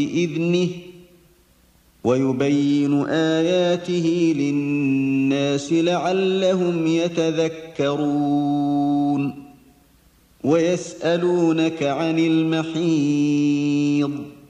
بإذنه ويبين آياته للناس لعلهم يتذكرون ويسألونك عن المحيض